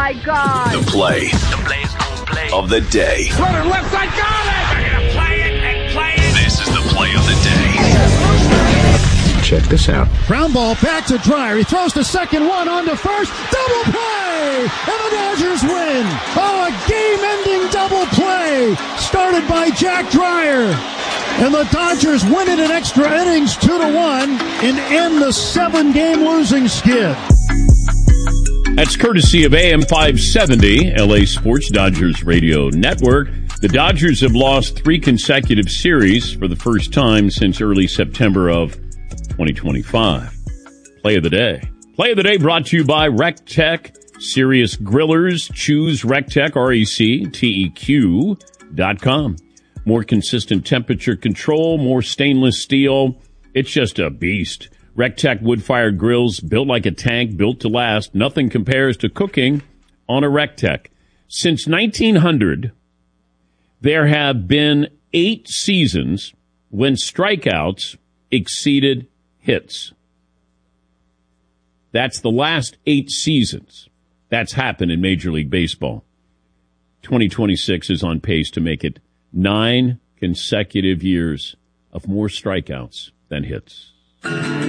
my God. The play of the day. Runner left side, got it! They're going to play it and play it. This is the play of the day. Check this out. Ground ball back to Dreyer. He throws the second one on to first. Double play! And the Dodgers win. Oh, a game-ending double play started by Jack Dreyer. And the Dodgers win it in extra innings 2-1 and end the 7-game losing skid. That's courtesy of AM 570, LA Sports Dodgers Radio Network. The Dodgers have lost 3 consecutive series for the first time since early September of 2025. Play of the day. Play of the day brought to you by RecTech. Serious Grillers. Choose RecTech, RecTeq.com. More consistent temperature control, more stainless steel. It's just a beast. RecTech wood-fired grills, built like a tank, built to last. Nothing compares to cooking on a RecTech. Since 1900, there have been 8 seasons when strikeouts exceeded hits. That's the last 8 seasons. That's happened in Major League Baseball. 2026 is on pace to make it 9 consecutive years of more strikeouts than hits.